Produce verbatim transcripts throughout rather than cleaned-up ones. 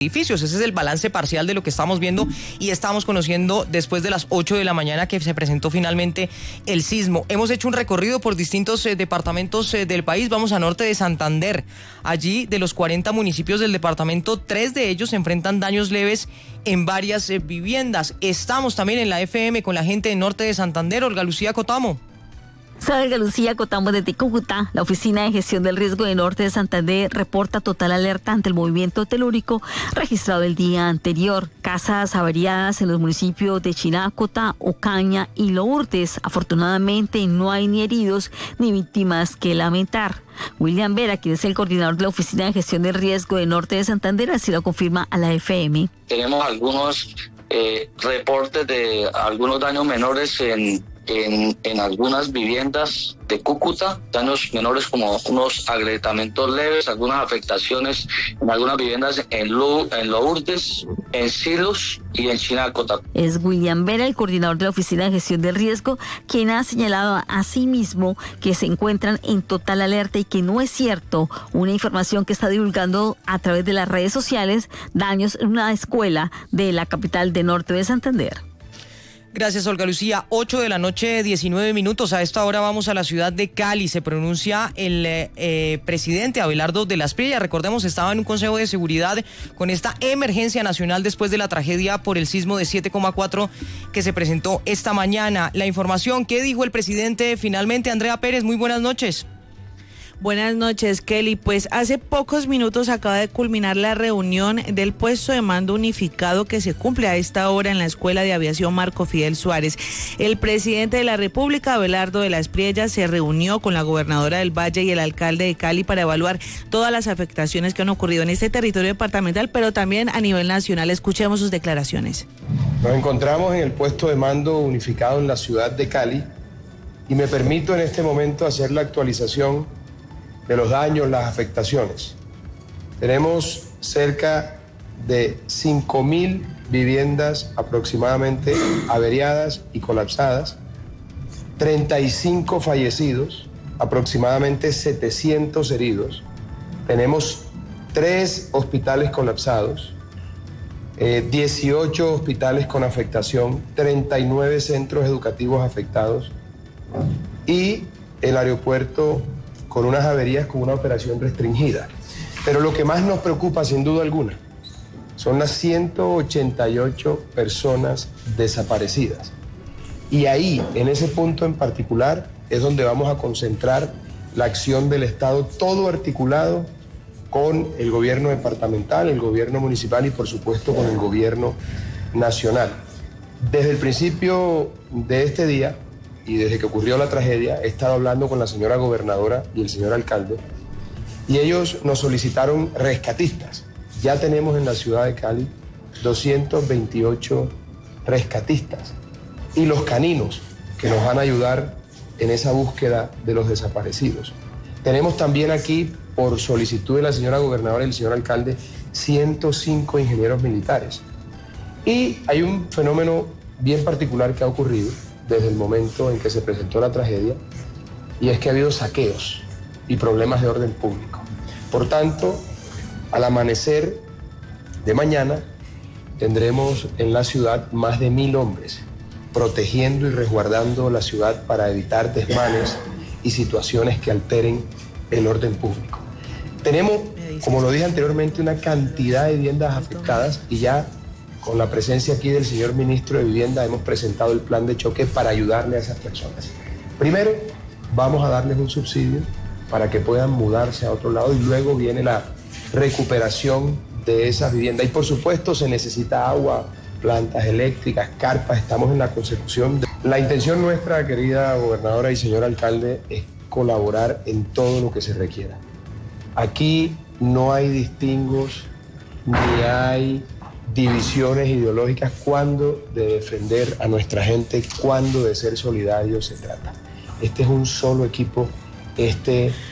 edificios. Ese es el balance parcial de lo que estamos viendo y estamos conociendo después de las ocho de la mañana que se presentó finalmente el sismo. Hemos hecho un recorrido por distintos eh, departamentos eh, del país. Vamos a norte de Santander. Allí, de los cuarenta municipios del departamento, tres de ellos enfrentan daños leves en varias eh, viviendas. Estamos también en la F M con la gente de norte de Santander. Olga Lucía Cotamo. Soy Olga Lucía Cotamo desde Cúcuta. La Oficina de Gestión del Riesgo de Norte de Santander reporta total alerta ante el movimiento telúrico registrado el día anterior. Casas averiadas en los municipios de Chinácota, Ocaña y Lourdes. Afortunadamente no hay ni heridos ni víctimas que lamentar. William Vera, quien es el coordinador de la Oficina de Gestión del Riesgo de Norte de Santander, así lo confirma a la F M. Tenemos algunos eh, reportes de algunos daños menores en En, en algunas viviendas de Cúcuta, daños menores como unos agrietamientos leves, algunas afectaciones en algunas viviendas en, Lu, en Lourdes, en Silos y en Chinácota. Es William Vera, el coordinador de la Oficina de Gestión del Riesgo, quien ha señalado a sí mismo que se encuentran en total alerta y que no es cierto una información que está divulgando a través de las redes sociales, daños en una escuela de la capital de Norte de Santander. Gracias, Olga Lucía. ocho de la noche, diecinueve minutos. A esta hora vamos a la ciudad de Cali. Se pronuncia el eh, presidente Abelardo de la Espriella. Recordemos, estaba en un consejo de seguridad con esta emergencia nacional después de la tragedia por el sismo de siete coma cuatro que se presentó esta mañana. La información, ¿qué dijo el presidente finalmente? Andrea Pérez, muy buenas noches. Buenas noches, Kelly. Pues hace pocos minutos acaba de culminar la reunión del puesto de mando unificado que se cumple a esta hora en la Escuela de Aviación Marco Fidel Suárez. El presidente de la República, Abelardo de la Espriella, se reunió con la gobernadora del Valle y el alcalde de Cali para evaluar todas las afectaciones que han ocurrido en este territorio departamental, pero también a nivel nacional. Escuchemos sus declaraciones. Nos encontramos en el puesto de mando unificado en la ciudad de Cali y me permito en este momento hacer la actualización de los daños, las afectaciones. Tenemos cerca de cinco mil viviendas aproximadamente averiadas y colapsadas, treinta y cinco fallecidos, aproximadamente setecientos heridos. Tenemos tres hospitales colapsados, eh, dieciocho hospitales con afectación, treinta y nueve centros educativos afectados y el aeropuerto con unas averías, con una operación restringida. Pero lo que más nos preocupa, sin duda alguna, son las ciento ochenta y ocho personas desaparecidas. Y ahí, en ese punto en particular, es donde vamos a concentrar la acción del Estado, todo articulado con el gobierno departamental, el gobierno municipal y, por supuesto, con el gobierno nacional. Desde el principio de este día, y desde que ocurrió la tragedia, he estado hablando con la señora gobernadora y el señor alcalde, y ellos nos solicitaron rescatistas. Ya tenemos en la ciudad de Cali doscientos veintiocho rescatistas y los caninos que nos van a ayudar en esa búsqueda de los desaparecidos. Tenemos también aquí, por solicitud de la señora gobernadora y el señor alcalde, ciento cinco ingenieros militares. Y hay un fenómeno bien particular que ha ocurrido desde el momento en que se presentó la tragedia, y es que ha habido saqueos y problemas de orden público. Por tanto, al amanecer de mañana tendremos en la ciudad más de mil hombres protegiendo y resguardando la ciudad para evitar desmanes y situaciones que alteren el orden público. Tenemos, como lo dije anteriormente, una cantidad de viviendas afectadas y ya con la presencia aquí del señor ministro de Vivienda hemos presentado el plan de choque para ayudarle a esas personas. Primero, vamos a darles un subsidio para que puedan mudarse a otro lado y luego viene la recuperación de esas viviendas. Y por supuesto se necesita agua, plantas eléctricas, carpas, estamos en la consecución. De... La intención nuestra, querida gobernadora y señor alcalde, es colaborar en todo lo que se requiera. Aquí no hay distingos ni hay divisiones ideológicas cuando de defender a nuestra gente, cuando de ser solidarios se trata. Este es un solo equipo, este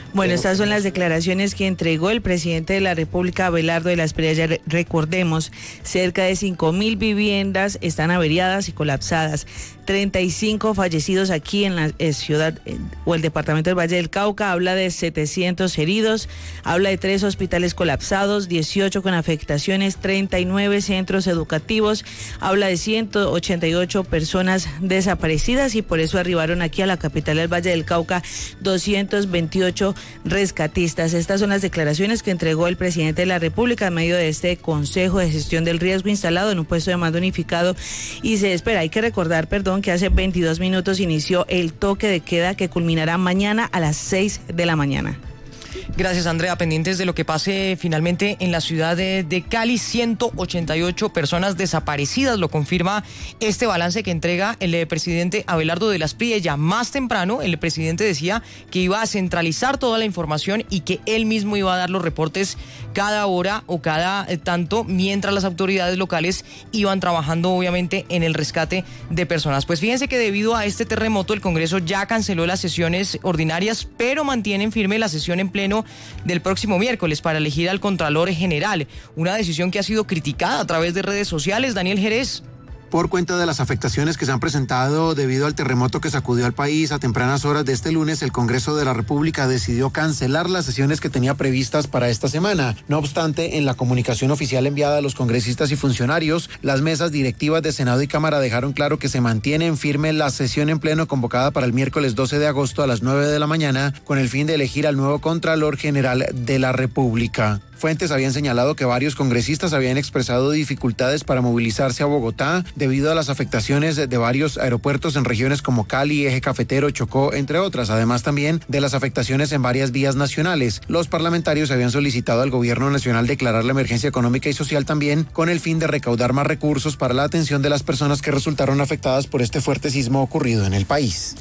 Bueno, estas son las declaraciones que entregó el presidente de la República, Abelardo de la Espriella. Recordemos, cerca de cinco mil viviendas están averiadas y colapsadas. treinta y cinco fallecidos aquí en la eh, ciudad eh, o el departamento del Valle del Cauca. Habla de setecientos heridos, habla de tres hospitales colapsados, dieciocho con afectaciones, treinta y nueve centros educativos, habla de ciento ochenta y ocho personas desaparecidas y por eso arribaron aquí a la capital del Valle del Cauca doscientos veintiocho rescatistas. Estas son las declaraciones que entregó el presidente de la República en medio de este Consejo de Gestión del Riesgo instalado en un puesto de mando unificado y se espera, hay que recordar, perdón, que hace veintidós minutos inició el toque de queda que culminará mañana a las seis de la mañana. Gracias, Andrea. Pendientes de lo que pase finalmente en la ciudad de, de Cali, ciento ochenta y ocho personas desaparecidas, lo confirma este balance que entrega el eh, presidente Abelardo de la Espriella. Más temprano, el presidente decía que iba a centralizar toda la información y que él mismo iba a dar los reportes cada hora o cada eh, tanto, mientras las autoridades locales iban trabajando, obviamente, en el rescate de personas. Pues fíjense que debido a este terremoto, el Congreso ya canceló las sesiones ordinarias, pero mantienen firme la sesión en pleno del próximo miércoles para elegir al Contralor General, una decisión que ha sido criticada a través de redes sociales. Daniel Jerez. Por cuenta de las afectaciones que se han presentado debido al terremoto que sacudió al país a tempranas horas de este lunes, el Congreso de la República decidió cancelar las sesiones que tenía previstas para esta semana. No obstante, en la comunicación oficial enviada a los congresistas y funcionarios, las mesas directivas de Senado y Cámara dejaron claro que se mantiene en firme la sesión en pleno convocada para el miércoles doce de agosto a las nueve de la mañana, con el fin de elegir al nuevo Contralor General de la República. Fuentes habían señalado que varios congresistas habían expresado dificultades para movilizarse a Bogotá debido a las afectaciones de varios aeropuertos en regiones como Cali, Eje Cafetero, Chocó, entre otras, además también de las afectaciones en varias vías nacionales. Los parlamentarios habían solicitado al gobierno nacional declarar la emergencia económica y social también con el fin de recaudar más recursos para la atención de las personas que resultaron afectadas por este fuerte sismo ocurrido en el país.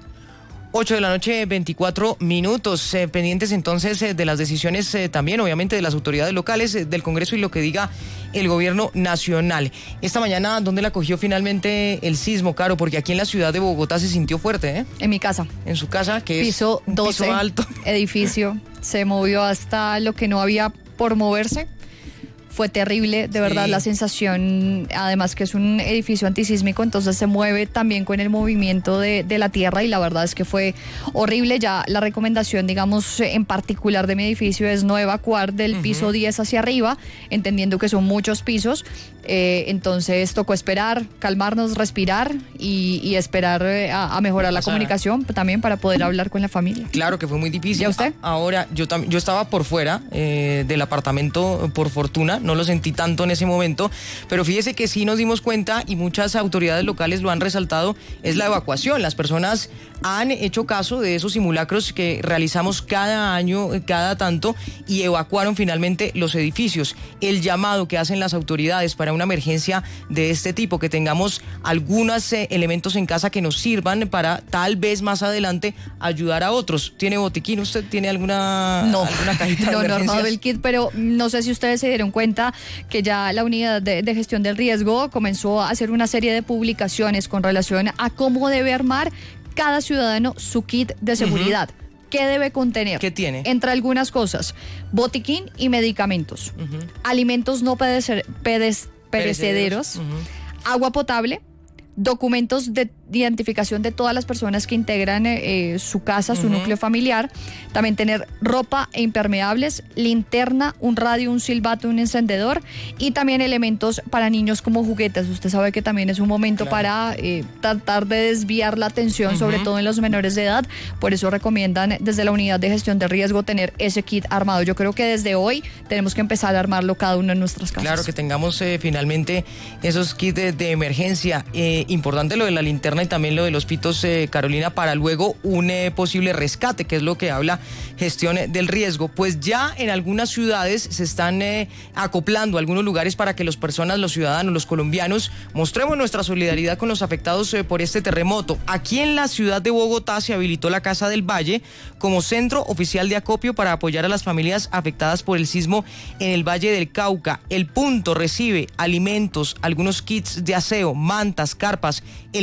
ocho de la noche, veinticuatro minutos, eh, pendientes entonces eh, de las decisiones eh, también, obviamente, de las autoridades locales, eh, del Congreso y lo que diga el gobierno nacional. Esta mañana, ¿dónde la cogió finalmente el sismo, Caro? Porque aquí en la ciudad de Bogotá se sintió fuerte, ¿eh? En mi casa. En su casa, que piso es un doce, piso alto. Edificio, se movió hasta lo que no había por moverse. Fue terrible, de verdad, sí. La sensación, además que es un edificio antisísmico, entonces se mueve también con el movimiento de, de la tierra y la verdad es que fue horrible. Ya la recomendación, digamos, en particular de mi edificio es no evacuar del uh-huh. piso diez hacia arriba, entendiendo que son muchos pisos. Eh, entonces tocó esperar, calmarnos, respirar y, y esperar eh, a, a mejorar la o sea, comunicación también para poder hablar con la familia. Claro que fue muy difícil. ¿Y a usted? A, ahora, yo, tam, yo estaba por fuera eh, del apartamento, por fortuna, no lo sentí tanto en ese momento, pero fíjese que sí nos dimos cuenta y muchas autoridades locales lo han resaltado, es la evacuación. Las personas han hecho caso de esos simulacros que realizamos cada año, cada tanto, y evacuaron finalmente los edificios. El llamado que hacen las autoridades para una emergencia de este tipo, que tengamos algunos eh, elementos en casa que nos sirvan para tal vez más adelante ayudar a otros. ¿Tiene botiquín? ¿Usted tiene alguna, no, alguna cajita de no, emergencias? No, no, el kit, pero no sé si ustedes se dieron cuenta que ya la unidad de, de gestión del riesgo comenzó a hacer una serie de publicaciones con relación a cómo debe armar cada ciudadano su kit de seguridad. Uh-huh. ¿Qué debe contener? ¿Qué tiene? Entre algunas cosas, botiquín y medicamentos, uh-huh. alimentos no pedecer, pedes, perecederos, uh-huh. agua potable, documentos de identificación de todas las personas que integran eh, su casa, su uh-huh. núcleo familiar, también tener ropa e impermeables, linterna, un radio, un silbato, un encendedor y también elementos para niños como juguetes. Usted sabe que también es un momento claro. para eh, tratar de desviar la atención, uh-huh. sobre todo en los menores de edad, por eso recomiendan desde la unidad de gestión de riesgo tener ese kit armado. Yo creo que desde hoy tenemos que empezar a armarlo cada uno en nuestras casas. Claro, que tengamos eh, finalmente esos kits de, de emergencia. Eh, importante lo de la linterna y también lo de los pitos, eh, Carolina, para luego un eh, posible rescate, que es lo que habla gestión del riesgo. Pues ya en algunas ciudades se están eh, acoplando algunos lugares para que las personas, los ciudadanos, los colombianos, mostremos nuestra solidaridad con los afectados eh, por este terremoto. Aquí en la ciudad de Bogotá se habilitó la Casa del Valle como centro oficial de acopio para apoyar a las familias afectadas por el sismo en el Valle del Cauca. El punto recibe alimentos, algunos kits de aseo, mantas, carpas, elementos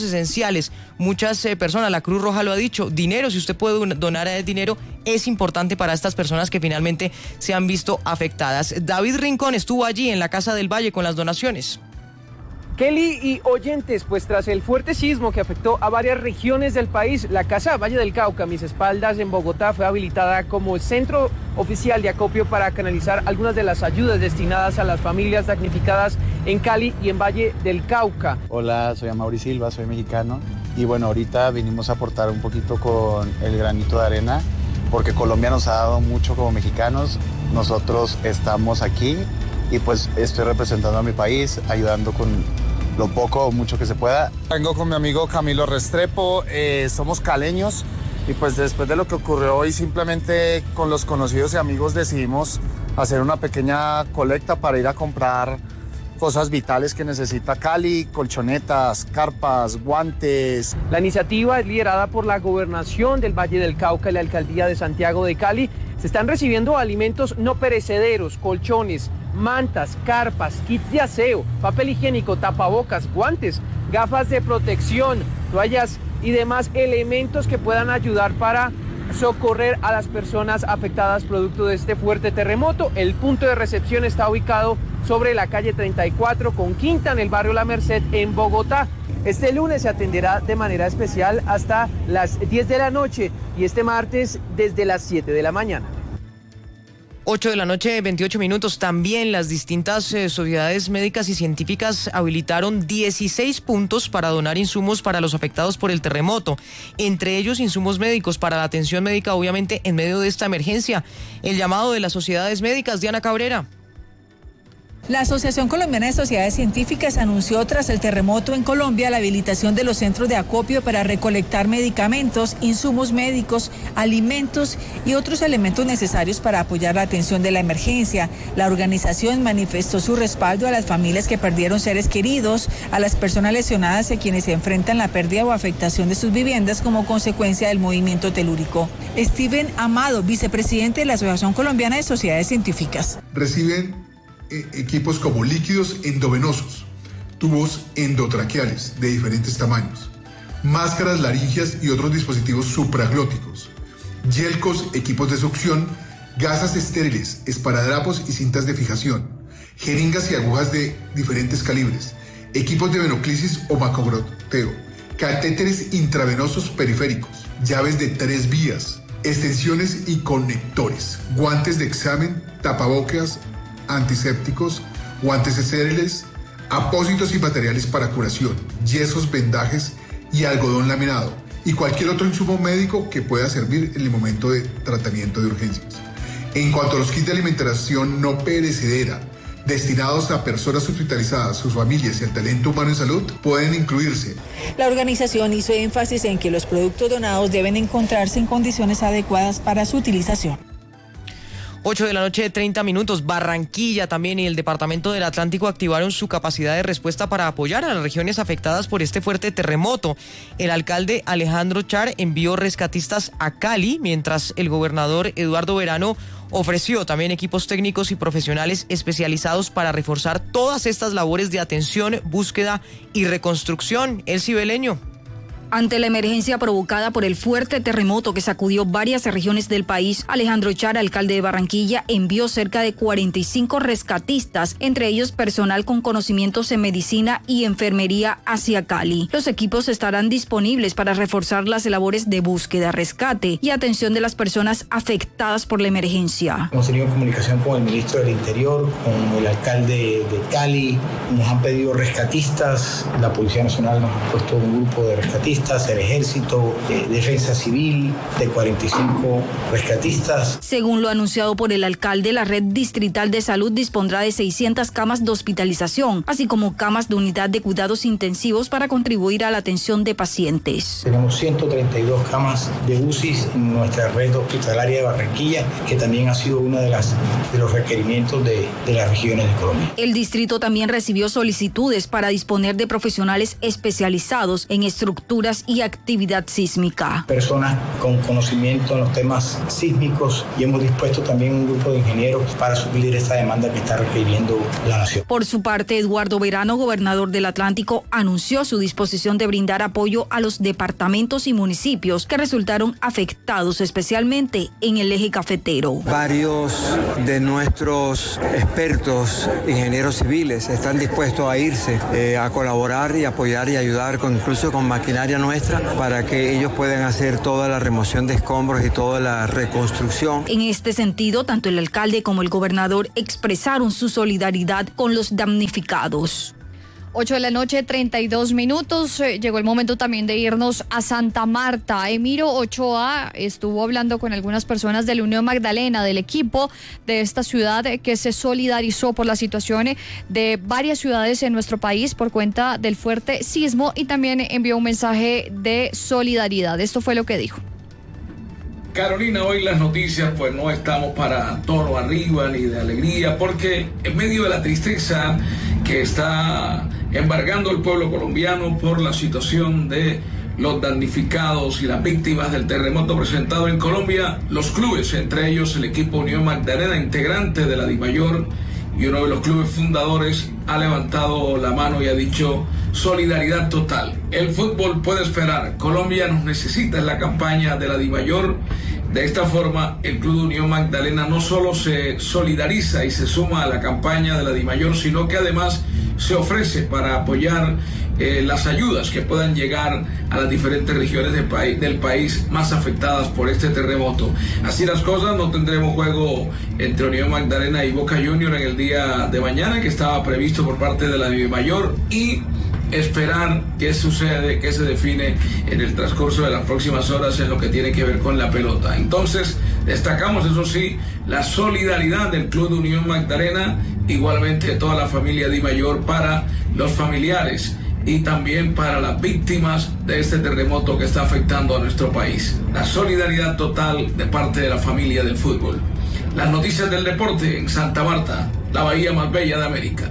esenciales. Muchas eh, personas, la Cruz Roja lo ha dicho, dinero, si usted puede donar eh, dinero, es importante para estas personas que finalmente se han visto afectadas. David Rincón estuvo allí en la Casa del Valle con las donaciones. Kelly y oyentes, pues tras el fuerte sismo que afectó a varias regiones del país, la Casa Valle del Cauca, a mis espaldas en Bogotá, fue habilitada como centro oficial de acopio para canalizar algunas de las ayudas destinadas a las familias damnificadas en Cali y en Valle del Cauca. Hola, soy Amaury Silva, soy mexicano y bueno, ahorita vinimos a aportar un poquito con el granito de arena porque Colombia nos ha dado mucho como mexicanos, nosotros estamos aquí y pues estoy representando a mi país, ayudando con lo poco o mucho que se pueda. Vengo con mi amigo Camilo Restrepo, eh, somos caleños y pues después de lo que ocurrió hoy simplemente con los conocidos y amigos decidimos hacer una pequeña colecta para ir a comprar cosas vitales que necesita Cali, colchonetas, carpas, guantes. La iniciativa es liderada por la Gobernación del Valle del Cauca y la Alcaldía de Santiago de Cali. Se están recibiendo alimentos no perecederos, colchones, mantas, carpas, kits de aseo, papel higiénico, tapabocas, guantes, gafas de protección, toallas y demás elementos que puedan ayudar para socorrer a las personas afectadas producto de este fuerte terremoto. El punto de recepción está ubicado sobre la calle treinta y cuatro con Quinta en el barrio La Merced en Bogotá. Este lunes se atenderá de manera especial hasta las diez de la noche y este martes desde las siete de la mañana. ocho de la noche, veintiocho minutos. También las distintas eh, sociedades médicas y científicas habilitaron dieciséis puntos para donar insumos para los afectados por el terremoto. Entre ellos, insumos médicos para la atención médica, obviamente, en medio de esta emergencia. El llamado de las sociedades médicas, Diana Cabrera. La Asociación Colombiana de Sociedades Científicas anunció tras el terremoto en Colombia la habilitación de los centros de acopio para recolectar medicamentos, insumos médicos, alimentos y otros elementos necesarios para apoyar la atención de la emergencia. La organización manifestó su respaldo a las familias que perdieron seres queridos, a las personas lesionadas y a quienes se enfrentan la pérdida o afectación de sus viviendas como consecuencia del movimiento telúrico. Steven Amado, vicepresidente de la Asociación Colombiana de Sociedades Científicas. Reciben equipos como líquidos endovenosos, tubos endotraqueales de diferentes tamaños, máscaras laringeas y otros dispositivos supraglóticos, yelcos, equipos de succión, gasas estériles, esparadrapos y cintas de fijación, jeringas y agujas de diferentes calibres, equipos de venoclisis o macrogoteo, catéteres intravenosos periféricos, llaves de tres vías, extensiones y conectores, guantes de examen, tapabocas, antisépticos, guantes estériles, apósitos y materiales para curación, yesos, vendajes y algodón laminado y cualquier otro insumo médico que pueda servir en el momento de tratamiento de urgencias. En cuanto a los kits de alimentación no perecedera destinados a personas hospitalizadas, sus familias y el talento humano en salud, pueden incluirse. La organización hizo énfasis en que los productos donados deben encontrarse en condiciones adecuadas para su utilización. ocho de la noche, treinta minutos. Barranquilla también y el Departamento del Atlántico activaron su capacidad de respuesta para apoyar a las regiones afectadas por este fuerte terremoto. El alcalde Alejandro Char envió rescatistas a Cali, mientras el gobernador Eduardo Verano ofreció también equipos técnicos y profesionales especializados para reforzar todas estas labores de atención, búsqueda y reconstrucción. El Cibeleño. Ante la emergencia provocada por el fuerte terremoto que sacudió varias regiones del país, Alejandro Char, alcalde de Barranquilla, envió cerca de cuarenta y cinco rescatistas, entre ellos personal con conocimientos en medicina y enfermería, hacia Cali. Los equipos estarán disponibles para reforzar las labores de búsqueda, rescate y atención de las personas afectadas por la emergencia. Hemos tenido comunicación con el ministro del Interior, con el alcalde de Cali, nos han pedido rescatistas, la Policía Nacional nos ha puesto un grupo de rescatistas, el Ejército, eh, Defensa Civil, de cuarenta y cinco rescatistas. Según lo anunciado por el alcalde, la Red Distrital de Salud dispondrá de seiscientas camas de hospitalización, así como camas de unidad de cuidados intensivos para contribuir a la atención de pacientes. Tenemos ciento treinta y dos camas de U C I en nuestra red hospitalaria de Barranquilla, que también ha sido uno de, las, de los requerimientos de, de las regiones de Colombia. El distrito también recibió solicitudes para disponer de profesionales especializados en estructuras temperaturas y actividad sísmica. Personas con conocimiento en los temas sísmicos y hemos dispuesto también un grupo de ingenieros para suplir esta demanda que está requiriendo la nación. Por su parte, Eduardo Verano, gobernador del Atlántico, anunció su disposición de brindar apoyo a los departamentos y municipios que resultaron afectados, especialmente en el eje cafetero. Varios de nuestros expertos, ingenieros civiles, están dispuestos a irse eh, a colaborar y apoyar y ayudar con, incluso con maquinaria nuestra para que ellos puedan hacer toda la remoción de escombros y toda la reconstrucción. En este sentido, tanto el alcalde como el gobernador expresaron su solidaridad con los damnificados. ocho de la noche, treinta y dos minutos. Eh, llegó el momento también de irnos a Santa Marta. Emiro Ochoa estuvo hablando con algunas personas de la Unión Magdalena, del equipo de esta ciudad eh, que se solidarizó por la situación eh, de varias ciudades en nuestro país por cuenta del fuerte sismo y también envió un mensaje de solidaridad. Esto fue lo que dijo. Carolina, hoy las noticias pues no estamos para tono arriba ni de alegría, porque en medio de la tristeza que está embargando el pueblo colombiano por la situación de los damnificados y las víctimas del terremoto presentado en Colombia, los clubes, entre ellos el equipo Unión Magdalena, integrante de la DIMAYOR y uno de los clubes fundadores, ha levantado la mano y ha dicho solidaridad total. El fútbol puede esperar, Colombia nos necesita en la campaña de la DIMAYOR. De esta forma, el Club Unión Magdalena no solo se solidariza y se suma a la campaña de la DIMAYOR, sino que además se ofrece para apoyar eh, las ayudas que puedan llegar a las diferentes regiones del país, del país más afectadas por este terremoto. Así las cosas, no tendremos juego entre Unión Magdalena y Boca Juniors en el día de mañana, que estaba previsto por parte de la DIMAYOR, y esperar qué sucede, qué se define en el transcurso de las próximas horas en lo que tiene que ver con la pelota. Entonces, destacamos, eso sí, la solidaridad del Club de Unión Magdalena, igualmente de toda la familia DIMAYOR, para los familiares y también para las víctimas de este terremoto que está afectando a nuestro país. La solidaridad total de parte de la familia del fútbol. Las noticias del deporte en Santa Marta, la bahía más bella de América.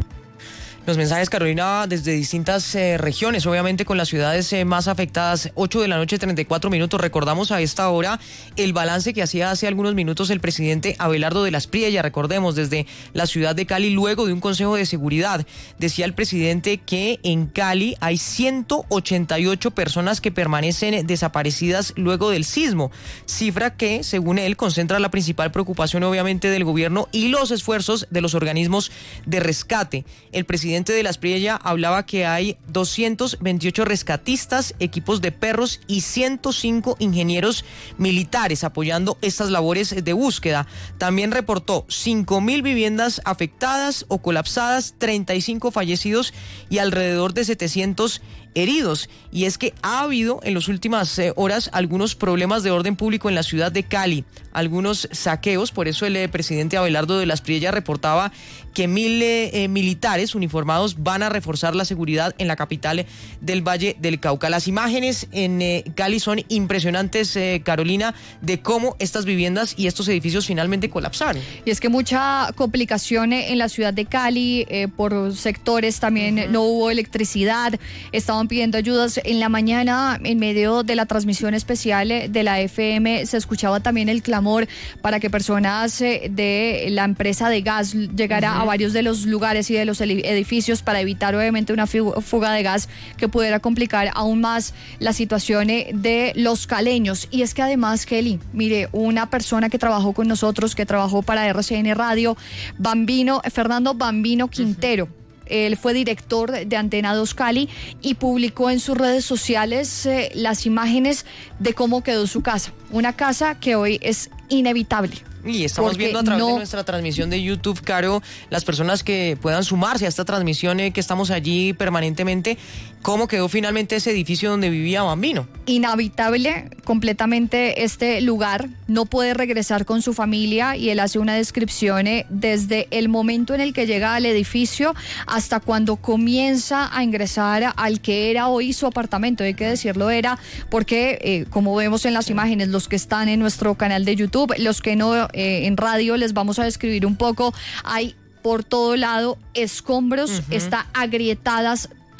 Los mensajes, Carolina, desde distintas eh, regiones, obviamente con las ciudades eh, más afectadas. Ocho de la noche, treinta y cuatro minutos. Recordamos a esta hora el balance que hacía hace algunos minutos el presidente Abelardo de la Espriella, recordemos, desde la ciudad de Cali, luego de un consejo de seguridad. Decía el presidente que en Cali hay ciento ochenta y ocho personas que permanecen desaparecidas luego del sismo, cifra que, según él, concentra la principal preocupación, obviamente, del gobierno y los esfuerzos de los organismos de rescate. El presidente El presidente de la Espriella hablaba que hay doscientos veintiocho rescatistas, equipos de perros y ciento cinco ingenieros militares apoyando estas labores de búsqueda. También reportó cinco mil viviendas afectadas o colapsadas, treinta y cinco fallecidos y alrededor de setecientos heridos. Y es que ha habido en las últimas eh, horas algunos problemas de orden público en la ciudad de Cali, algunos saqueos. Por eso el eh, presidente Abelardo de la Espriella reportaba que mil eh, eh, militares uniformados van a reforzar la seguridad en la capital del Valle del Cauca. Las imágenes en eh, Cali son impresionantes, eh, Carolina, de cómo estas viviendas y estos edificios finalmente colapsaron. Y es que mucha complicación en la ciudad de Cali, eh, por sectores también uh-huh. no hubo electricidad, estaban pidiendo ayudas. En la mañana, en medio de la transmisión especial de la F M, se escuchaba también el clamor para que personas de la empresa de gas llegara uh-huh. a varios de los lugares y de los edificios para evitar obviamente una fuga de gas que pudiera complicar aún más la situación de los caleños. Y es que además, Kelly, mire, una persona que trabajó con nosotros, que trabajó para R C N Radio, Bambino, Fernando Bambino Quintero, uh-huh. Él fue director de Antena dos Cali y publicó en sus redes sociales eh, las imágenes de cómo quedó su casa. Una casa que hoy es inevitable. Y estamos viendo a través no... de nuestra transmisión de YouTube, Caro, las personas que puedan sumarse a esta transmisión, eh, que estamos allí permanentemente, cómo quedó finalmente ese edificio donde vivía Bambino. Inhabitable completamente este lugar, no puede regresar con su familia, y él hace una descripción eh, desde el momento en el que llega al edificio hasta cuando comienza a ingresar al que era hoy su apartamento. Hay que decirlo, era porque eh, como vemos en las imágenes, los que están en nuestro canal de YouTube, los que no eh, en radio, les vamos a describir un poco. Hay por todo lado escombros, uh-huh. está agrietadas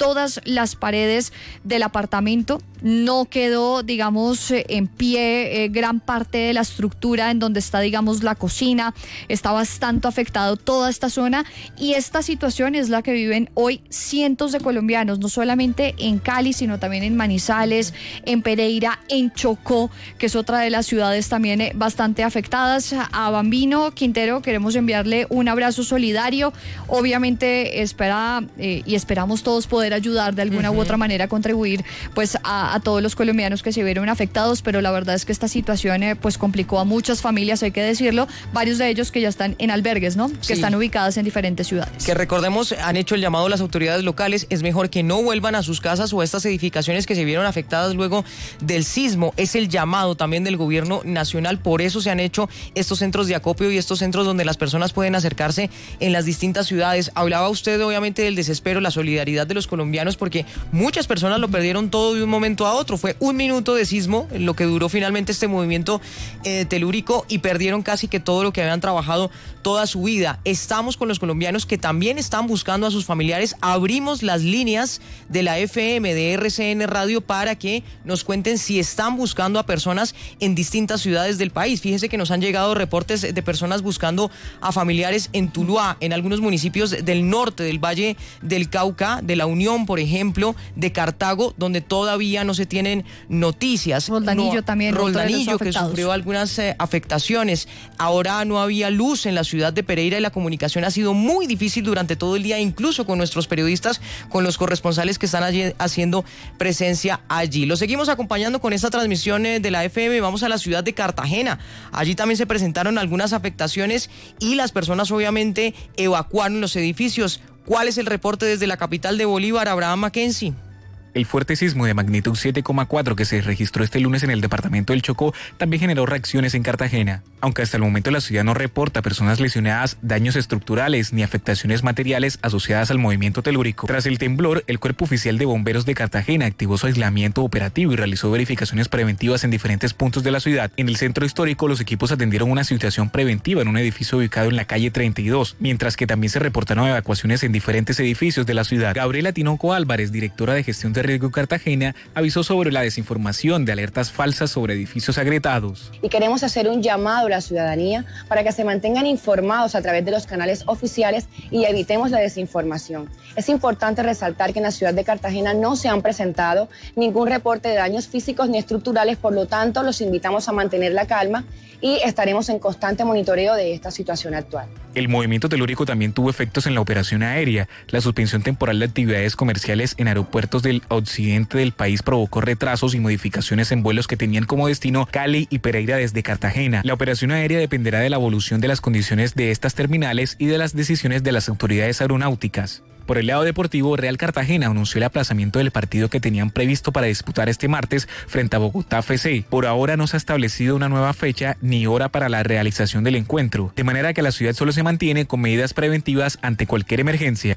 todas las paredes del apartamento. No quedó, digamos, en pie eh, gran parte de la estructura en donde está, digamos, la cocina. Está bastante afectado toda esta zona, y esta situación es la que viven hoy cientos de colombianos, no solamente en Cali, sino también en Manizales, en Pereira, en Chocó, que es otra de las ciudades también eh, bastante afectadas. A Bambino Quintero queremos enviarle un abrazo solidario. Obviamente espera eh, y esperamos todos poder ayudar de alguna uh-huh. u otra manera, contribuir pues a, a todos los colombianos que se vieron afectados, pero la verdad es que esta situación eh, pues complicó a muchas familias, hay que decirlo, varios de ellos que ya están en albergues, ¿no? Que sí. están ubicadas en diferentes ciudades. Que recordemos, han hecho el llamado a las autoridades locales, es mejor que no vuelvan a sus casas o a estas edificaciones que se vieron afectadas luego del sismo. Es el llamado también del gobierno nacional, por eso se han hecho estos centros de acopio y estos centros donde las personas pueden acercarse en las distintas ciudades. Hablaba usted obviamente del desespero, la solidaridad de los colombianos, porque muchas personas lo perdieron todo de un momento a otro. Fue un minuto de sismo lo que duró finalmente este movimiento eh, telúrico, y perdieron casi que todo lo que habían trabajado toda su vida. Estamos con los colombianos que también están buscando a sus familiares. Abrimos las líneas de la F M de R C N Radio para que nos cuenten si están buscando a personas en distintas ciudades del país. Fíjese que nos han llegado reportes de personas buscando a familiares en Tuluá, en algunos municipios del norte del Valle del Cauca, de La Unión, por ejemplo, de Cartago, donde todavía no se tienen noticias. Roldanillo no, también. Roldanillo, que sufrió algunas eh, afectaciones. Ahora no había luz en la ciudad de Pereira y la comunicación ha sido muy difícil durante todo el día, incluso con nuestros periodistas, con los corresponsales que están allí haciendo presencia allí. Los seguimos acompañando con esta transmisión eh, de la F M. Vamos a la ciudad de Cartagena. Allí también se presentaron algunas afectaciones y las personas obviamente evacuaron los edificios. ¿Cuál es el reporte desde la capital de Bolívar, Abraham Mackenzie? El fuerte sismo de magnitud siete coma cuatro que se registró este lunes en el departamento del Chocó también generó reacciones en Cartagena. Aunque hasta el momento la ciudad no reporta personas lesionadas, daños estructurales ni afectaciones materiales asociadas al movimiento telúrico. Tras el temblor, el Cuerpo Oficial de Bomberos de Cartagena activó su aislamiento operativo y realizó verificaciones preventivas en diferentes puntos de la ciudad. En el centro histórico, los equipos atendieron una situación preventiva en un edificio ubicado en la calle treinta y dos, mientras que también se reportaron evacuaciones en diferentes edificios de la ciudad. Gabriela Tinoco Álvarez, directora de Gestión de Riesgo Cartagena, avisó sobre la desinformación de alertas falsas sobre edificios agrietados. Y queremos hacer un llamado a la ciudadanía para que se mantengan informados a través de los canales oficiales y evitemos la desinformación. Es importante resaltar que en la ciudad de Cartagena no se han presentado ningún reporte de daños físicos ni estructurales, por lo tanto los invitamos a mantener la calma y estaremos en constante monitoreo de esta situación actual. El movimiento telúrico también tuvo efectos en la operación aérea. La suspensión temporal de actividades comerciales en aeropuertos del occidente del país provocó retrasos y modificaciones en vuelos que tenían como destino Cali y Pereira desde Cartagena. La operación aérea dependerá de la evolución de las condiciones de estas terminales y de las decisiones de las autoridades aeronáuticas. Por el lado deportivo, Real Cartagena anunció el aplazamiento del partido que tenían previsto para disputar este martes frente a Bogotá F C. Por ahora no se ha establecido una nueva fecha ni hora para la realización del encuentro, de manera que la ciudad solo se mantiene con medidas preventivas ante cualquier emergencia.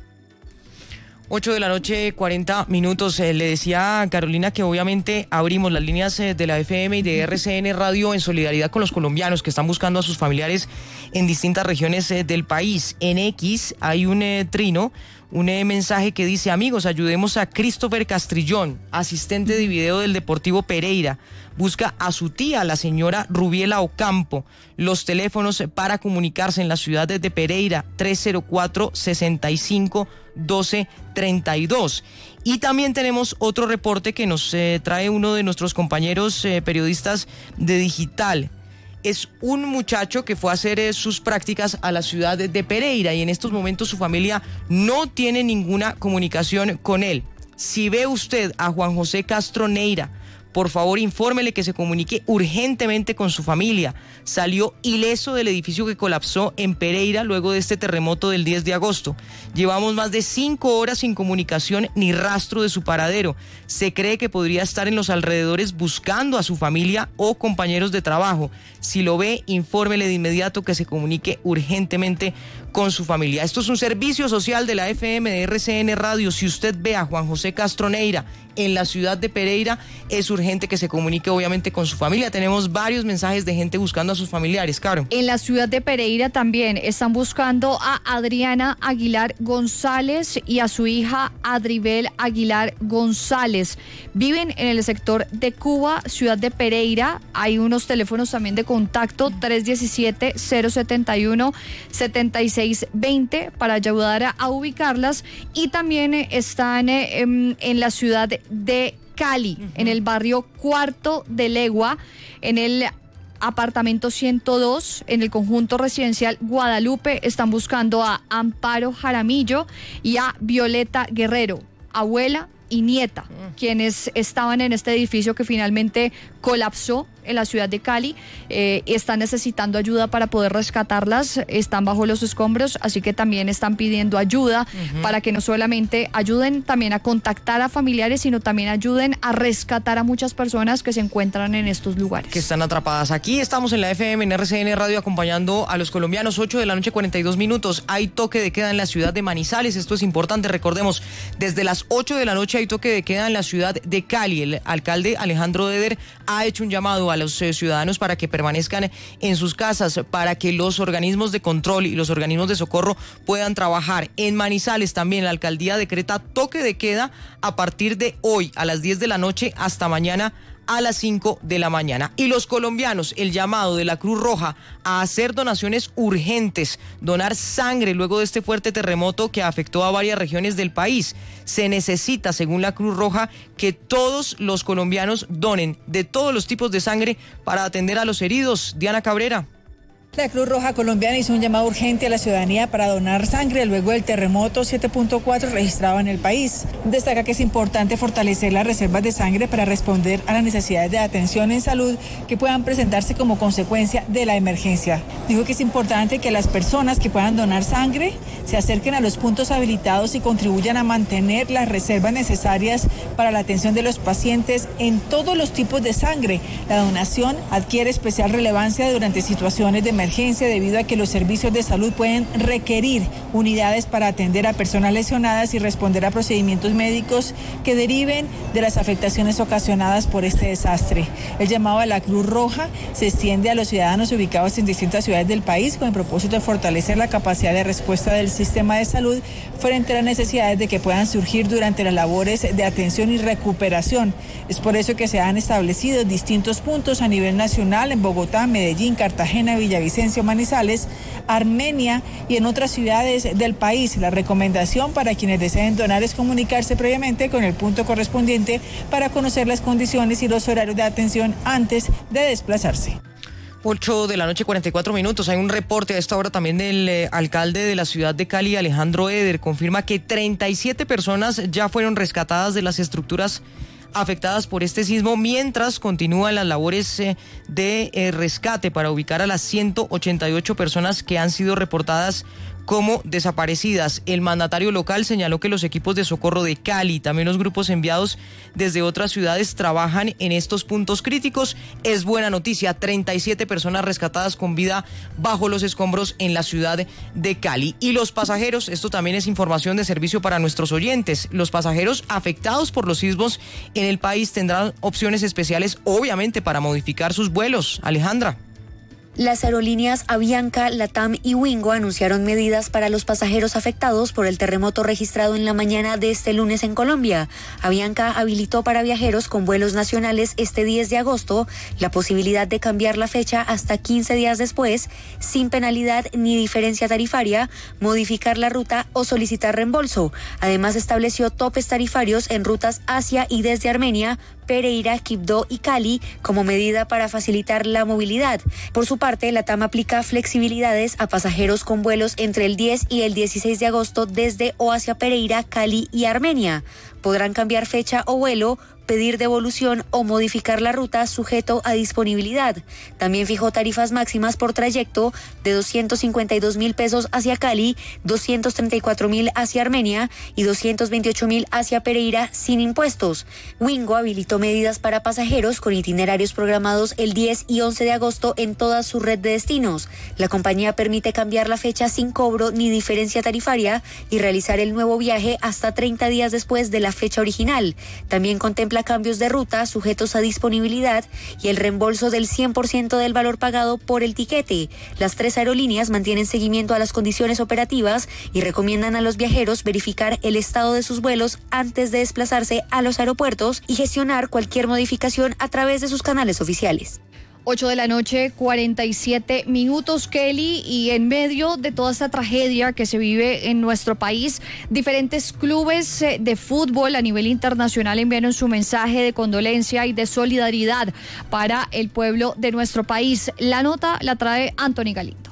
ocho de la noche, cuarenta minutos. Eh, le decía a Carolina que obviamente abrimos las líneas eh, de la F M y de R C N Radio en solidaridad con los colombianos que están buscando a sus familiares en distintas regiones eh, del país. En X hay un eh, trino, un eh, mensaje que dice: amigos, ayudemos a Christopher Castrillón, asistente de video del Deportivo Pereira. Busca a su tía, la señora Rubiela Ocampo. Los teléfonos para comunicarse en la ciudad de Pereira: tres cero cuatro, sesenta y cinco, doce, treinta y dos. Y también tenemos otro reporte que nos eh, trae uno de nuestros compañeros eh, periodistas de Digital. Es un muchacho que fue a hacer eh, sus prácticas a la ciudad de, de Pereira y en estos momentos su familia no tiene ninguna comunicación con él. Si ve usted a Juan José Castro Neira, por favor infórmele que se comunique urgentemente con su familia. Salió ileso del edificio que colapsó en Pereira luego de este terremoto del diez de agosto. Llevamos más de cinco horas sin comunicación ni rastro de su paradero. Se cree que podría estar en los alrededores buscando a su familia o compañeros de trabajo. Si lo ve, infórmele de inmediato que se comunique urgentemente con su familia. Esto es un servicio social de la F M de R C N Radio. Si usted ve a Juan José Castro Neira en la ciudad de Pereira, es urgente urgente que se comunique obviamente con su familia. Tenemos varios mensajes de gente buscando a sus familiares, Caro. En la ciudad de Pereira también están buscando a Adriana Aguilar González y a su hija Adribel Aguilar González. Viven en el sector de Cuba, ciudad de Pereira. Hay unos teléfonos también de contacto, tres uno siete, cero siete uno, siete seis dos cero para ayudar a, a ubicarlas. Y también eh, están eh, en, en la ciudad de Cali, uh-huh. en el barrio Cuarto de Legua, en el apartamento ciento dos, en el conjunto residencial Guadalupe. Están buscando a Amparo Jaramillo y a Violeta Guerrero, abuela y nieta, uh-huh. quienes estaban en este edificio que finalmente colapsó en la ciudad de Cali. Eh, están necesitando ayuda para poder rescatarlas, están bajo los escombros, así que también están pidiendo ayuda uh-huh. para que no solamente ayuden también a contactar a familiares, sino también ayuden a rescatar a muchas personas que se encuentran en estos lugares. Que están atrapadas. Aquí estamos en la F M, en R C N Radio, acompañando a los colombianos. Ocho de la noche, cuarenta y dos minutos. Hay toque de queda en la ciudad de Manizales. Esto es importante, recordemos, desde las ocho de la noche hay toque de queda en la ciudad de Cali. El alcalde Alejandro Eder ha hecho un llamado a los eh, ciudadanos para que permanezcan en sus casas, para que los organismos de control y los organismos de socorro puedan trabajar. En Manizales también la alcaldía decreta toque de queda a partir de hoy a las diez de la noche hasta mañana a las cinco de la mañana. Y los colombianos, el llamado de la Cruz Roja a hacer donaciones urgentes, donar sangre luego de este fuerte terremoto que afectó a varias regiones del país. Se necesita, según la Cruz Roja, que todos los colombianos donen de todos los tipos de sangre para atender a los heridos. Diana Cabrera. La Cruz Roja colombiana hizo un llamado urgente a la ciudadanía para donar sangre luego del terremoto siete punto cuatro registrado en el país. Destaca que es importante fortalecer las reservas de sangre para responder a las necesidades de atención en salud que puedan presentarse como consecuencia de la emergencia. Dijo que es importante que las personas que puedan donar sangre se acerquen a los puntos habilitados y contribuyan a mantener las reservas necesarias para la atención de los pacientes en todos los tipos de sangre. La donación adquiere especial relevancia durante situaciones de emergencia debido a que los servicios de salud pueden requerir unidades para atender a personas lesionadas y responder a procedimientos médicos que deriven de las afectaciones ocasionadas por este desastre. El llamado a la Cruz Roja se extiende a los ciudadanos ubicados en distintas ciudades del país con el propósito de fortalecer la capacidad de respuesta del sistema de salud frente a las necesidades de que puedan surgir durante las labores de atención y recuperación. Es por eso que se han establecido distintos puntos a nivel nacional en Bogotá, Medellín, Cartagena, Villavicencio, Manizales, Armenia y en otras ciudades del país. La recomendación para quienes deseen donar es comunicarse previamente con el punto correspondiente para conocer las condiciones y los horarios de atención antes de desplazarse. ocho de la noche, cuarenta y cuatro minutos. Hay un reporte a esta hora también del eh, alcalde de la ciudad de Cali, Alejandro Eder. Confirma que treinta y siete personas ya fueron rescatadas de las estructuras afectadas por este sismo, mientras continúan las labores eh, de eh, rescate para ubicar a las ciento ochenta y ocho personas que han sido reportadas como desaparecidas. El mandatario local señaló que los equipos de socorro de Cali, también los grupos enviados desde otras ciudades, trabajan en estos puntos críticos. Es buena noticia, treinta y siete personas rescatadas con vida bajo los escombros en la ciudad de Cali. Y los pasajeros, esto también es información de servicio para nuestros oyentes, los pasajeros afectados por los sismos en el país tendrán opciones especiales, obviamente, para modificar sus vuelos. Alejandra. Las aerolíneas Avianca, LATAM y Wingo anunciaron medidas para los pasajeros afectados por el terremoto registrado en la mañana de este lunes en Colombia. Avianca habilitó para viajeros con vuelos nacionales este diez de agosto la posibilidad de cambiar la fecha hasta quince días después, sin penalidad ni diferencia tarifaria, modificar la ruta o solicitar reembolso. Además, estableció topes tarifarios en rutas hacia y desde Armenia, Pereira, Quibdó y Cali como medida para facilitar la movilidad. Por su parte, LATAM aplica flexibilidades a pasajeros con vuelos entre el diez y el dieciséis de agosto desde o hacia Pereira, Cali y Armenia. Podrán cambiar fecha o vuelo, pedir devolución o modificar la ruta sujeto a disponibilidad. También fijó tarifas máximas por trayecto de doscientos cincuenta y dos mil pesos hacia Cali, doscientos treinta y cuatro mil hacia Armenia y doscientos veintiocho mil hacia Pereira sin impuestos. Wingo habilitó medidas para pasajeros con itinerarios programados el diez y once de agosto en toda su red de destinos. La compañía permite cambiar la fecha sin cobro ni diferencia tarifaria y realizar el nuevo viaje hasta treinta días después de la fecha original. También contempla contempla cambios de ruta sujetos a disponibilidad y el reembolso del cien por ciento del valor pagado por el tiquete. Las tres aerolíneas mantienen seguimiento a las condiciones operativas y recomiendan a los viajeros verificar el estado de sus vuelos antes de desplazarse a los aeropuertos y gestionar cualquier modificación a través de sus canales oficiales. ocho de la noche, cuarenta y siete minutos, Kelly, y en medio de toda esta tragedia que se vive en nuestro país, diferentes clubes de fútbol a nivel internacional enviaron su mensaje de condolencia y de solidaridad para el pueblo de nuestro país. La nota la trae Anthony Galindo.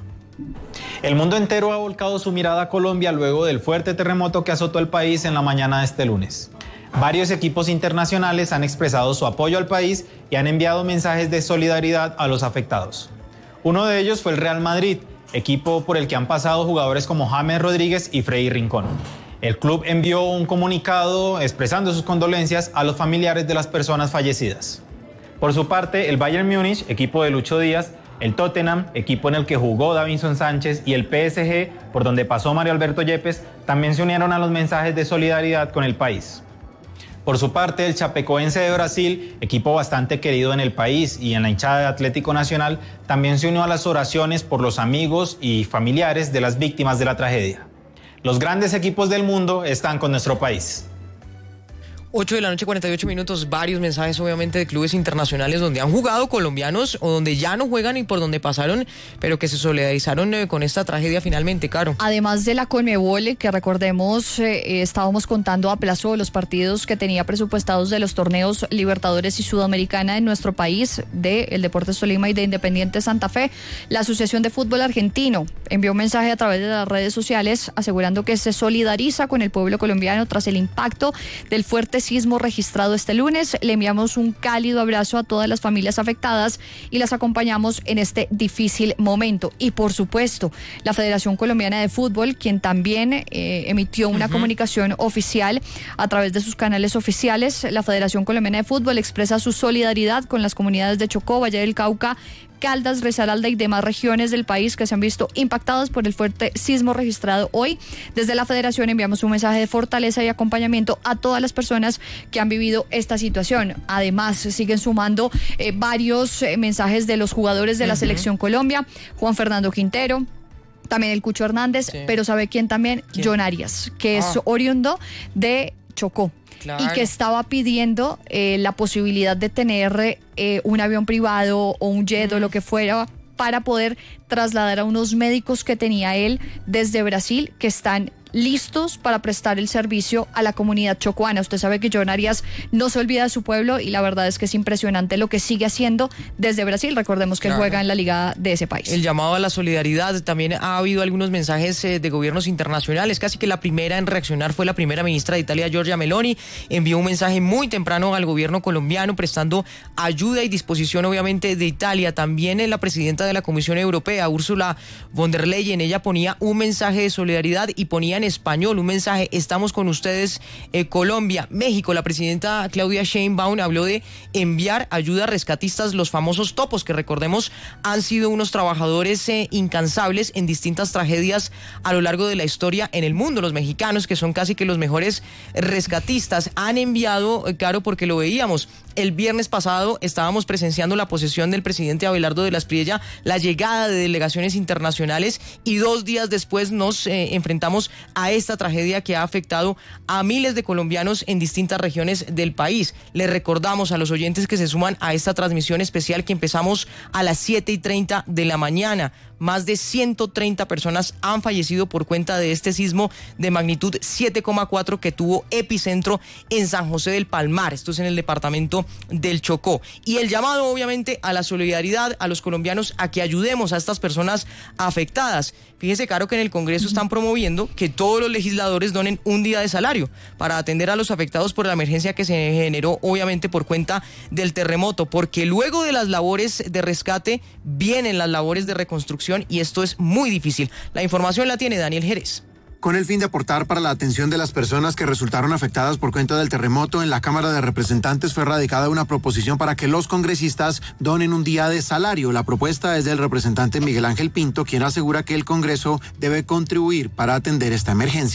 El mundo entero ha volcado su mirada a Colombia luego del fuerte terremoto que azotó el país en la mañana de este lunes. Varios equipos internacionales han expresado su apoyo al país y han enviado mensajes de solidaridad a los afectados. Uno de ellos fue el Real Madrid, equipo por el que han pasado jugadores como James Rodríguez y Freddy Rincón. El club envió un comunicado expresando sus condolencias a los familiares de las personas fallecidas. Por su parte, el Bayern Múnich, equipo de Lucho Díaz, el Tottenham, equipo en el que jugó Davinson Sánchez, y el P S G, por donde pasó Mario Alberto Yepes, también se unieron a los mensajes de solidaridad con el país. Por su parte, el Chapecoense de Brasil, equipo bastante querido en el país y en la hinchada de Atlético Nacional, también se unió a las oraciones por los amigos y familiares de las víctimas de la tragedia. Los grandes equipos del mundo están con nuestro país. ocho de la noche, cuarenta y ocho minutos, varios mensajes obviamente de clubes internacionales donde han jugado colombianos o donde ya no juegan y por donde pasaron, pero que se solidarizaron eh, con esta tragedia finalmente, Caro. Además de la Conmebol, que recordemos, eh, estábamos contando aplazó los partidos que tenía presupuestados de los torneos Libertadores y Sudamericana en nuestro país, de el Deportes Tolima y de Independiente Santa Fe. La Asociación de Fútbol Argentino envió un mensaje a través de las redes sociales asegurando que se solidariza con el pueblo colombiano tras el impacto del fuerte sismo registrado este lunes. Le enviamos un cálido abrazo a todas las familias afectadas y las acompañamos en este difícil momento. Y por supuesto, la Federación Colombiana de Fútbol, quien también eh, emitió una uh-huh. comunicación oficial a través de sus canales oficiales. La Federación Colombiana de Fútbol expresa su solidaridad con las comunidades de Chocó, Valle del Cauca, Caldas, Risaralda y demás regiones del país que se han visto impactadas por el fuerte sismo registrado hoy. Desde la Federación enviamos un mensaje de fortaleza y acompañamiento a todas las personas que han vivido esta situación. Además, siguen sumando eh, varios eh, mensajes de los jugadores de la uh-huh. Selección Colombia, Juan Fernando Quintero, también el Cucho Hernández, sí. pero ¿sabe quién también? ¿Quién? John Arias, que ah. es oriundo de Chocó. Claro. Y que estaba pidiendo eh, la posibilidad de tener eh, un avión privado o un jet mm. o lo que fuera para poder trasladar a unos médicos que tenía él desde Brasil, que están listos para prestar el servicio a la comunidad chocuana. Usted sabe que John Arias no se olvida de su pueblo y la verdad es que es impresionante lo que sigue haciendo desde Brasil. Recordemos que claro. él juega en la liga de ese país. El llamado a la solidaridad, también ha habido algunos mensajes eh, de gobiernos internacionales. Casi que la primera en reaccionar fue la primera ministra de Italia, Giorgia Meloni. Envió un mensaje muy temprano al gobierno colombiano prestando ayuda y disposición obviamente de Italia. También eh, la presidenta de la Comisión Europea, Ursula von der Leyen, ella ponía un mensaje de solidaridad y ponía en español un mensaje: estamos con ustedes, eh, Colombia. México, la presidenta Claudia Sheinbaum habló de enviar ayuda a rescatistas, los famosos topos, que recordemos han sido unos trabajadores eh, incansables en distintas tragedias a lo largo de la historia en el mundo. Los mexicanos, que son casi que los mejores rescatistas, han enviado, eh, Caro, porque lo veíamos el viernes pasado, estábamos presenciando la posesión del presidente Abelardo de la Espriella, la llegada de delegaciones internacionales, y dos días después nos eh, enfrentamos a esta tragedia que ha afectado a miles de colombianos en distintas regiones del país. Les recordamos a los oyentes que se suman a esta transmisión especial que empezamos a las siete y treinta de la mañana. Más de ciento treinta personas han fallecido por cuenta de este sismo de magnitud siete coma cuatro que tuvo epicentro en San José del Palmar. Esto es en el departamento del Chocó. Y el llamado obviamente a la solidaridad, a los colombianos, a que ayudemos a estas personas afectadas. Fíjese, Caro, que en el Congreso están promoviendo que todos los legisladores donen un día de salario para atender a los afectados por la emergencia que se generó obviamente por cuenta del terremoto, porque luego de las labores de rescate vienen las labores de reconstrucción y esto es muy difícil. La información la tiene Daniel Jerez. Con el fin de aportar para la atención de las personas que resultaron afectadas por cuenta del terremoto, en la Cámara de Representantes fue radicada una proposición para que los congresistas donen un día de salario. La propuesta es del representante Miguel Ángel Pinto, quien asegura que el Congreso debe contribuir para atender esta emergencia.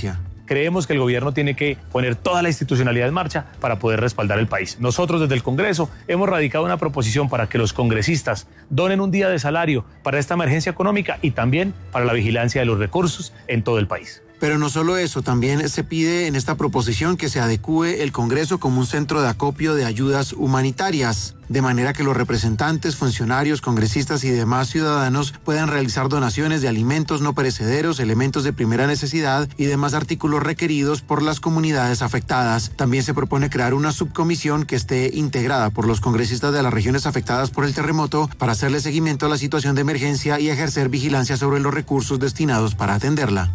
creemos que el gobierno tiene que poner toda la institucionalidad en marcha para poder respaldar el país. Nosotros desde el Congreso hemos radicado una proposición para que los congresistas donen un día de salario para esta emergencia económica y también para la vigilancia de los recursos en todo el país. Pero no solo eso, también se pide en esta proposición que se adecúe el Congreso como un centro de acopio de ayudas humanitarias, de manera que los representantes, funcionarios, congresistas y demás ciudadanos puedan realizar donaciones de alimentos no perecederos, elementos de primera necesidad y demás artículos requeridos por las comunidades afectadas. También se propone crear una subcomisión que esté integrada por los congresistas de las regiones afectadas por el terremoto para hacerle seguimiento a la situación de emergencia y ejercer vigilancia sobre los recursos destinados para atenderla.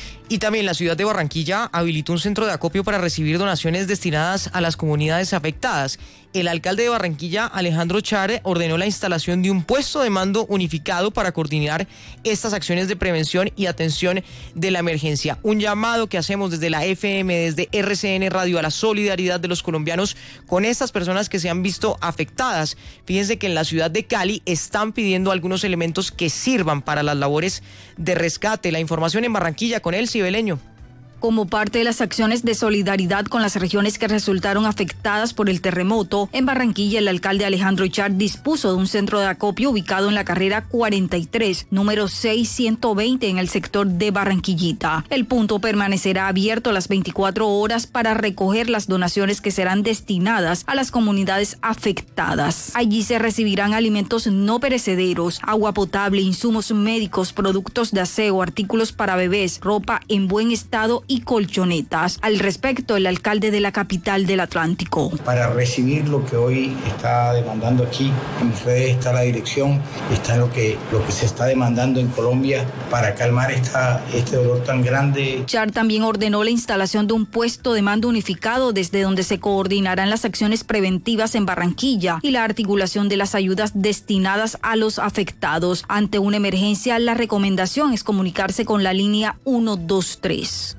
Y también la ciudad de Barranquilla habilitó un centro de acopio para recibir donaciones destinadas a las comunidades afectadas. El alcalde de Barranquilla, Alejandro Char, ordenó la instalación de un puesto de mando unificado para coordinar estas acciones de prevención y atención de la emergencia. Un llamado que hacemos desde la F M, desde R C N Radio, a la solidaridad de los colombianos con estas personas que se han visto afectadas. Fíjense que en la ciudad de Cali están pidiendo algunos elementos que sirvan para las labores de rescate. La información en Barranquilla con Elsie Beleño. Como parte de las acciones de solidaridad con las regiones que resultaron afectadas por el terremoto, en Barranquilla el alcalde Alejandro Char dispuso de un centro de acopio ubicado en la carrera cuarenta y tres, número seis ciento veinte en el sector de Barranquillita. El punto permanecerá abierto las veinticuatro horas para recoger las donaciones que serán destinadas a las comunidades afectadas. Allí se recibirán alimentos no perecederos, agua potable, insumos médicos, productos de aseo, artículos para bebés, ropa en buen estado y colchonetas. Al respecto, el alcalde de la capital del Atlántico. Para recibir lo que hoy está demandando aquí, en mis redes está la dirección, está lo que, lo que se está demandando en Colombia para calmar esta, este dolor tan grande. Char también ordenó la instalación de un puesto de mando unificado desde donde se coordinarán las acciones preventivas en Barranquilla y la articulación de las ayudas destinadas a los afectados. Ante una emergencia, la recomendación es comunicarse con la línea ciento veintitrés.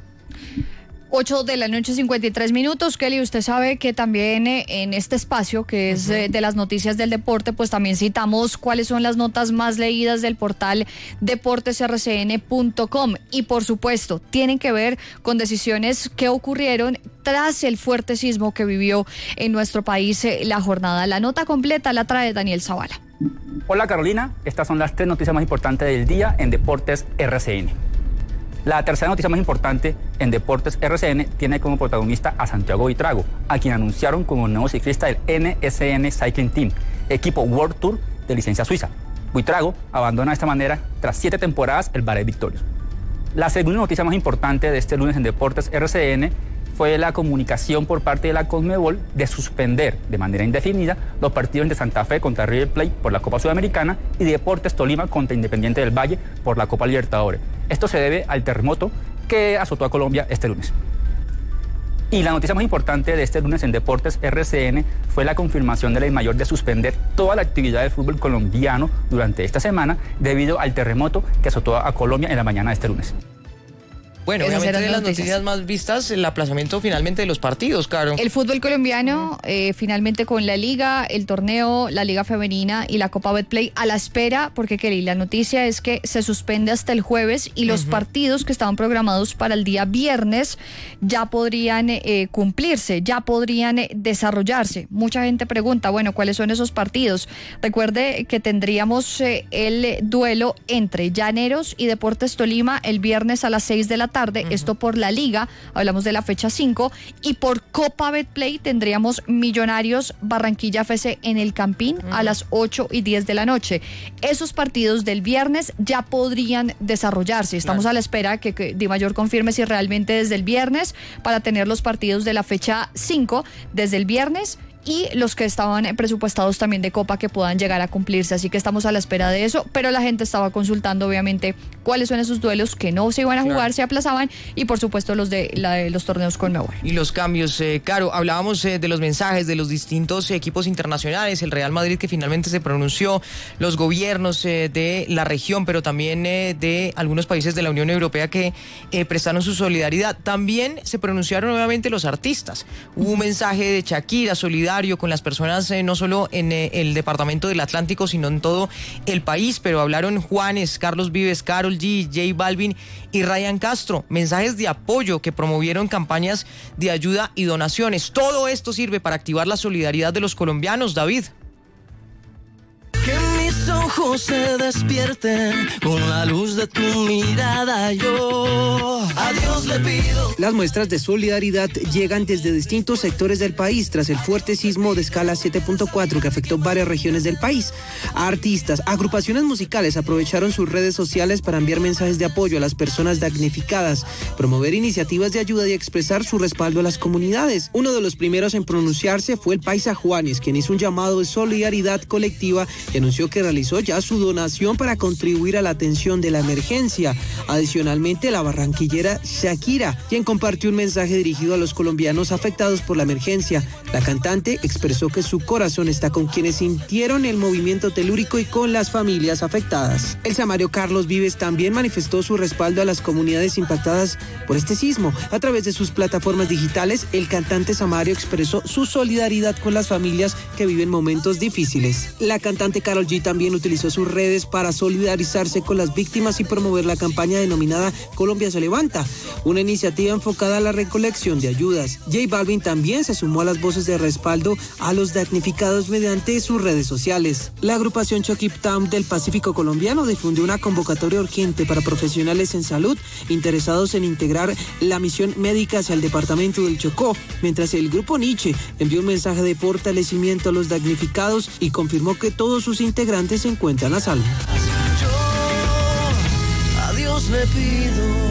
ocho de la noche, cincuenta y tres minutos. Kelly, usted sabe que también eh, en este espacio, que es eh, de las noticias del deporte, pues también citamos cuáles son las notas más leídas del portal deportes r c n punto com. Y por supuesto, tienen que ver con decisiones que ocurrieron tras el fuerte sismo que vivió en nuestro país eh, la jornada. La nota completa la trae Daniel Zavala. Hola Carolina, estas son las tres noticias más importantes del día en Deportes R C N. La tercera noticia más importante en Deportes R C N tiene como protagonista a Santiago Buitrago, a quien anunciaron como nuevo ciclista del N S N Cycling Team, equipo World Tour de licencia suiza. Buitrago abandona de esta manera, tras siete temporadas, el Bahrein Victorious. La segunda noticia más importante de este lunes en Deportes R C N fue la comunicación por parte de la Conmebol de suspender de manera indefinida los partidos de Santa Fe contra River Plate por la Copa Sudamericana y Deportes Tolima contra Independiente del Valle por la Copa Libertadores. Esto se debe al terremoto que azotó a Colombia este lunes. Y la noticia más importante de este lunes en Deportes R C N fue la confirmación de la DIMAYOR de suspender toda la actividad del fútbol colombiano durante esta semana debido al terremoto que azotó a Colombia en la mañana de este lunes. Bueno, Esas obviamente eran de las noticias. noticias más vistas, el aplazamiento finalmente de los partidos, claro. El fútbol colombiano, eh, finalmente con la Liga, el torneo, la Liga Femenina y la Copa Betplay a la espera, porque Kelly, la noticia es que se suspende hasta el jueves y los uh-huh. partidos que estaban programados para el día viernes ya podrían eh, cumplirse, ya podrían eh, desarrollarse. Mucha gente pregunta, bueno, ¿cuáles son esos partidos? Recuerde que tendríamos eh, el duelo entre Llaneros y Deportes Tolima el viernes a las seis de la tarde. Tarde, uh-huh. Esto por la Liga, hablamos de la fecha cinco, y por Copa Betplay tendríamos Millonarios Barranquilla F C en el Campín uh-huh. a las ocho y diez de la noche. Esos partidos del viernes ya podrían desarrollarse. Estamos claro. a la espera que, que DIMAYOR confirme si realmente desde el viernes, para tener los partidos de la fecha cinco desde el viernes, y los que estaban presupuestados también de Copa que puedan llegar a cumplirse. Así que estamos a la espera de eso, pero la gente estaba consultando obviamente cuáles son esos duelos que no se iban a jugar, claro. se aplazaban, y por supuesto los de, la de los torneos Conmebol. Y los cambios, eh, Caro, hablábamos eh, de los mensajes de los distintos equipos internacionales, el Real Madrid que finalmente se pronunció, los gobiernos eh, de la región, pero también eh, de algunos países de la Unión Europea que eh, prestaron su solidaridad. También se pronunciaron nuevamente los artistas. Hubo un mensaje de Shakira solidario solidario con las personas, eh, no solo en eh, el departamento del Atlántico, sino en todo el país. Pero hablaron Juanes, Carlos Vives, Karol G, J Balvin y Ryan Castro. Mensajes de apoyo que promovieron campañas de ayuda y donaciones. Todo esto sirve para activar la solidaridad de los colombianos, David. Que mis ojos se despierten con la luz de tu mirada, yo a Dios le pido. Las muestras de solidaridad llegan desde distintos sectores del país tras el fuerte sismo de escala siete punto cuatro que afectó varias regiones del país. Artistas, agrupaciones musicales aprovecharon sus redes sociales para enviar mensajes de apoyo a las personas damnificadas, promover iniciativas de ayuda y expresar su respaldo a las comunidades. Uno de los primeros en pronunciarse fue el paisa Juanes, quien hizo un llamado de solidaridad colectiva y anunció que realizó ya su donación para contribuir a la atención de la emergencia. Adicionalmente, la barranquillera Shakira, quien compartió un mensaje dirigido a los colombianos afectados por la emergencia. La cantante expresó que su corazón está con quienes sintieron el movimiento telúrico y con las familias afectadas. El samario Carlos Vives también manifestó su respaldo a las comunidades impactadas por este sismo. A través de sus plataformas digitales, el cantante samario expresó su solidaridad con las familias que viven momentos difíciles. La cantante Karol G también utilizó sus redes para solidarizarse con las víctimas y promover la campaña denominada Colombia se levanta, una iniciativa enfocada a la recolección de ayudas. J Balvin también se sumó a las voces de respaldo a los damnificados mediante sus redes sociales. La agrupación Choquiptam del Pacífico colombiano difundió una convocatoria urgente para profesionales en salud interesados en integrar la misión médica hacia el departamento del Chocó, mientras el grupo Nietzsche envió un mensaje de fortalecimiento a los damnificados y confirmó que todos sus integrantes se encuentran a salvo. Yo a Dios le pido.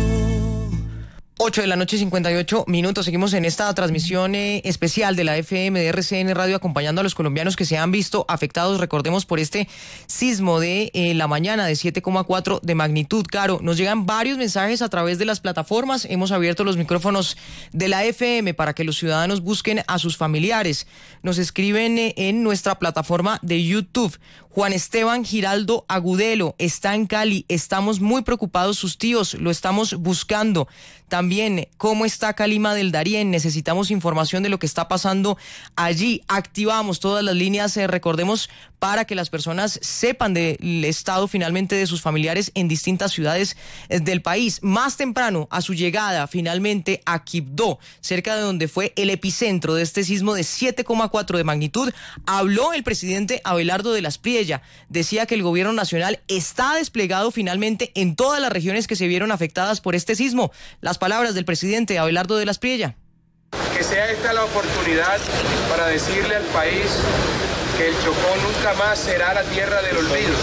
ocho de la noche, cincuenta y ocho minutos. Seguimos en esta transmisión eh, especial de la F M de R C N Radio, acompañando a los colombianos que se han visto afectados, recordemos, por este sismo de eh, la mañana de siete coma cuatro de magnitud. Caro, nos llegan varios mensajes a través de las plataformas. Hemos abierto los micrófonos de la F M para que los ciudadanos busquen a sus familiares. Nos escriben eh, en nuestra plataforma de YouTube. Juan Esteban Giraldo Agudelo está en Cali. Estamos muy preocupados, sus tíos lo estamos buscando. También, ¿cómo está Calima del Darién? Necesitamos información de lo que está pasando allí. Activamos todas las líneas, eh, recordemos, para que las personas sepan del estado finalmente de sus familiares en distintas ciudades eh, del país. Más temprano, a su llegada finalmente a Quibdó, cerca de donde fue el epicentro de este sismo de siete coma cuatro de magnitud, habló el presidente Abelardo de las Priella. Decía que el gobierno nacional está desplegado finalmente en todas las regiones que se vieron afectadas por este sismo. Las palabras del presidente Abelardo de las Priella. Que sea esta la oportunidad para decirle al país que el Chocó nunca más será la tierra del olvido.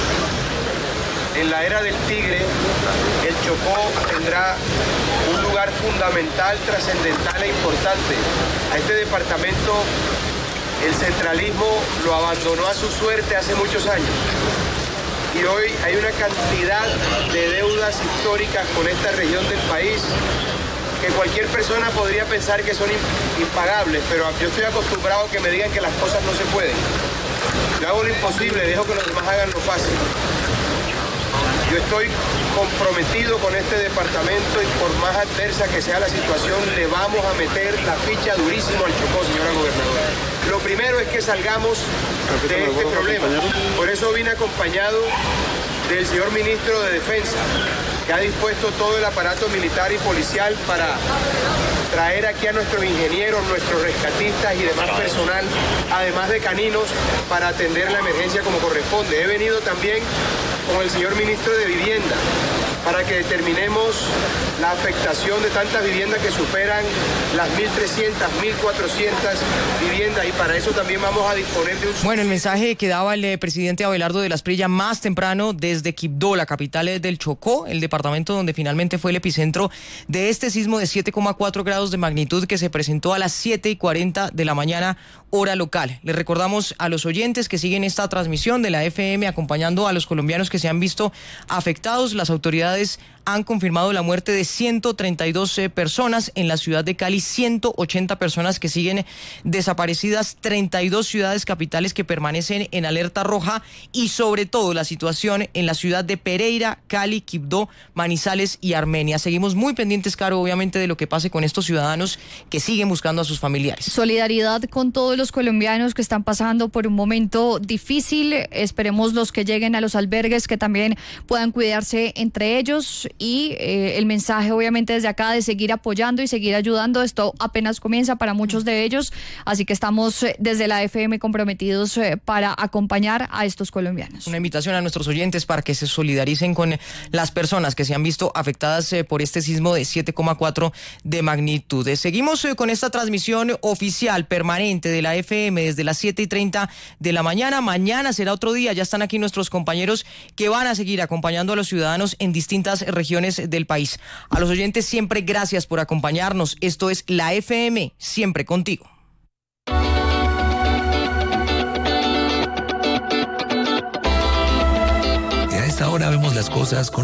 En la era del tigre, el Chocó tendrá un lugar fundamental, trascendental e importante. A este departamento el centralismo lo abandonó a su suerte hace muchos años. Y hoy hay una cantidad de deudas históricas con esta región del país que cualquier persona podría pensar que son impagables, pero yo estoy acostumbrado a que me digan que las cosas no se pueden. Yo hago lo imposible, dejo que los demás hagan lo fácil. Yo estoy comprometido con este departamento y por más adversa que sea la situación, le vamos a meter la ficha durísimo al Chocó, señora gobernadora. Lo primero es que salgamos de este problema. Por eso vine acompañado del señor ministro de Defensa, que ha dispuesto todo el aparato militar y policial para traer aquí a nuestros ingenieros, nuestros rescatistas y demás personal, además de caninos, para atender la emergencia como corresponde. He venido también con el señor ministro de Vivienda para que determinemos la afectación de tantas viviendas que superan las mil trescientas, mil cuatrocientas viviendas, y para eso también vamos a disponer de un... Bueno, el mensaje que daba el eh, presidente Abelardo de las Priella más temprano desde Quibdó, la capital eh, del Chocó, el departamento donde finalmente fue el epicentro de este sismo de siete coma cuatro grados de magnitud que se presentó a las siete y cuarenta de la mañana, hora local. Les recordamos a los oyentes que siguen esta transmisión de la F M acompañando a los colombianos que se han visto afectados. Las autoridades han confirmado la muerte de ciento treinta y dos personas. En la ciudad de Cali, ciento ochenta personas que siguen desaparecidas, treinta y dos ciudades capitales que permanecen en alerta roja y sobre todo la situación en la ciudad de Pereira, Cali, Quibdó, Manizales y Armenia. Seguimos muy pendientes, Caro, obviamente, de lo que pase con estos ciudadanos que siguen buscando a sus familiares. Solidaridad con todos los colombianos que están pasando por un momento difícil. Esperemos los que lleguen a los albergues que también puedan cuidarse entre ellos y eh, el mensaje obviamente desde acá de seguir apoyando y seguir ayudando. Esto apenas comienza para muchos de ellos, así que estamos eh, desde la F M comprometidos eh, para acompañar a estos colombianos. Una invitación a nuestros oyentes para que se solidaricen con las personas que se han visto afectadas eh, por este sismo de siete coma cuatro de magnitud. Eh, seguimos eh, con esta transmisión oficial permanente de la F M desde las siete y treinta de la mañana. Mañana será otro día, ya están aquí nuestros compañeros que van a seguir acompañando a los ciudadanos en distintas regiones del país. A los oyentes siempre gracias por acompañarnos. Esto es la F M, siempre contigo. Y a esta hora vemos las cosas con